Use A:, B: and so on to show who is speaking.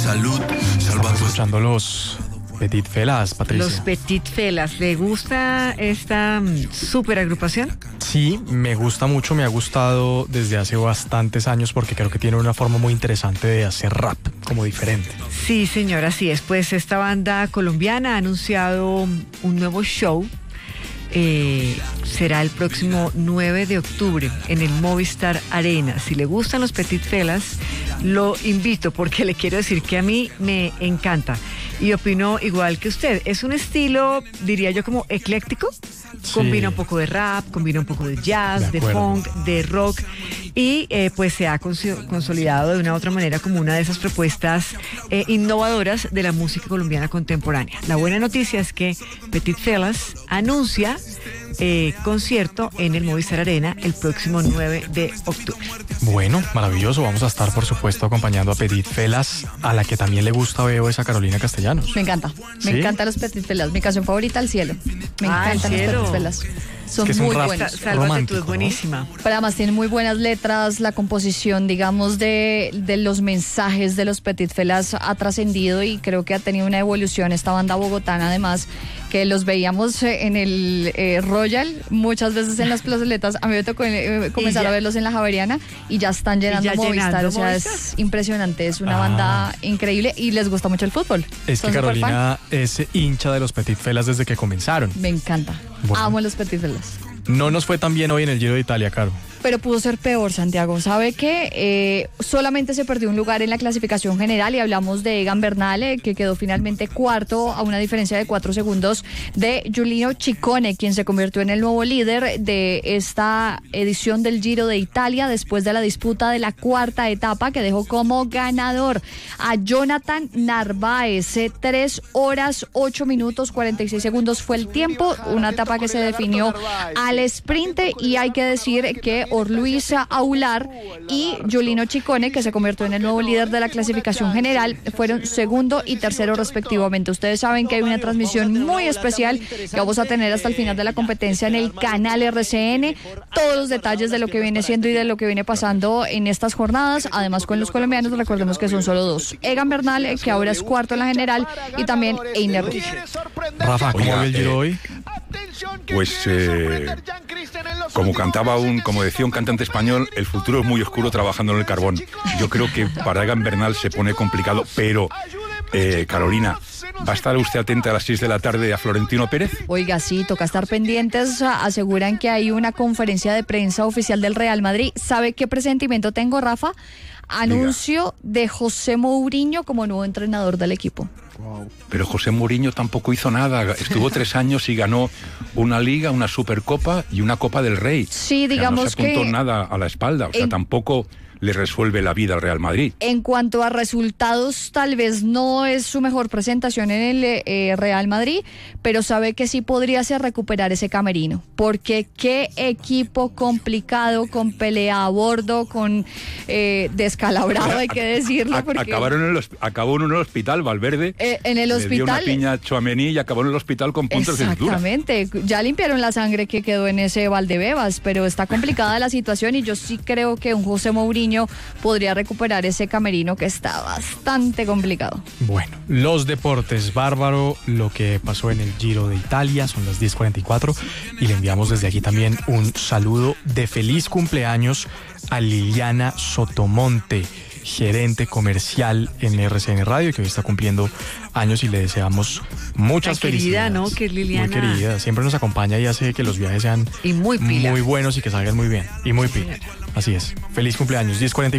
A: salud.
B: Estamos escuchando los Petit Felas, Patricia.
C: Los Petit Felas. ¿Le gusta esta super agrupación?
B: Sí, me gusta mucho, me ha gustado desde hace bastantes años porque creo que tiene una forma muy interesante de hacer rap, como diferente.
C: Sí, señor, así es. Pues esta banda colombiana ha anunciado un nuevo show. Será el próximo 9 de octubre en el Movistar Arena. Si le gustan los Petit Felas, lo invito porque le quiero decir que a mí me encanta y opino igual que usted. Es un estilo, diría yo, como ecléctico. Sí. Combina un poco de rap, combina un poco de jazz, de funk, de rock y pues se ha consolidado de una u otra manera como una de esas propuestas innovadoras de la música colombiana contemporánea. La buena noticia es que Petit Felas anuncia concierto en el Movistar Arena el próximo 9 de octubre.
B: Bueno, maravilloso. Vamos a estar, por supuesto, acompañando a Petit Felas, a la que también le gusta, veo, es a Carolina Castellanos.
D: Me encanta. Me encantan los Petit Felas. Mi canción favorita, El Cielo. Me encantan los Petit Felas. Son muy buenos.
C: Sálvate tú, es buenísima.
D: Pero además tienen muy buenas letras, la composición, digamos, de los mensajes de los Petit Felas ha trascendido y creo que ha tenido una evolución esta banda bogotana, además, que los veíamos en el Royal, muchas veces en las plazoletas. A mí me tocó comenzar a verlos en la Javeriana y ya están llenando Movistar, o sea, es impresionante, es una banda increíble y les gusta mucho el fútbol.
B: Es que Carolina es hincha de los Petit Felas desde que comenzaron.
D: Me encanta, amo los Petit Felas.
B: No nos fue tan bien hoy en el Giro de Italia, Caro.
D: Pero pudo ser peor, Santiago. ¿Sabe qué? Solamente se perdió un lugar en la clasificación general y hablamos de Egan Bernal, que quedó finalmente cuarto a una diferencia de 4 segundos de Giulio Ciccone, quien se convirtió en el nuevo líder de esta edición del Giro de Italia después de la disputa de la cuarta etapa, que dejó como ganador a Jonathan Narváez. 3 horas, 8 minutos, 46 segundos fue el tiempo. Una etapa que se definió al sprint y hay que decir que Orluisa Aular y Giulio Ciccone, que se convirtió en el nuevo líder de la clasificación general, fueron segundo y tercero respectivamente. Ustedes saben que hay una transmisión muy especial que vamos a tener hasta el final de la competencia en el canal RCN, todos los detalles de lo que viene siendo y de lo que viene pasando en estas jornadas, además con los colombianos, recordemos que son solo 2, Egan Bernal, que ahora es cuarto en la general, y también Einer Ruf.
B: Rafa, ¿cómo ve el Giro hoy?
E: Pues como decía un cantante español, el futuro es muy oscuro trabajando en el carbón. Yo creo que para Egan Bernal se pone complicado, pero Carolina, ¿va a estar usted atenta a las 6 de la tarde a Florentino Pérez?
D: Oiga, sí, toca estar pendientes. Aseguran que hay una conferencia de prensa oficial del Real Madrid. ¿Sabe qué presentimiento tengo, Rafa? Anuncio de José Mourinho como nuevo entrenador del equipo.
E: Pero José Mourinho tampoco hizo nada. Estuvo 3 años y ganó una Liga, una Supercopa y una Copa del Rey.
D: Sí, digamos que...
E: No se apuntó nada a la espalda. O sea, tampoco le resuelve la vida al Real Madrid.
D: En cuanto a resultados, tal vez no es su mejor presentación en el Real Madrid, pero sabe que sí podría ser recuperar ese camerino, porque qué equipo complicado, con pelea a bordo, con descalabrado, hay que decirlo. Porque
E: acabó en el hospital, Valverde.
D: En el hospital. Le dio
E: una piña a Tchouaméni y acabó en el hospital con puntos de sutura.
D: Exactamente, ya limpiaron la sangre que quedó en ese Valdebebas, pero está complicada la situación y yo sí creo que un José Mourinho podría recuperar ese camerino que está bastante complicado.
B: Bueno, los deportes, bárbaro lo que pasó en el Giro de Italia, son las 10:44 y le enviamos desde aquí también un saludo de feliz cumpleaños a Liliana Sotomonte, gerente comercial en RCN Radio, que hoy está cumpliendo años y le deseamos muchas felicidades.
C: ¿No? Que Liliana.
B: Muy querida, siempre nos acompaña y hace que los viajes sean
C: muy
B: buenos y que salgan muy bien. Y muy pila. Así es. Feliz cumpleaños, 10:44.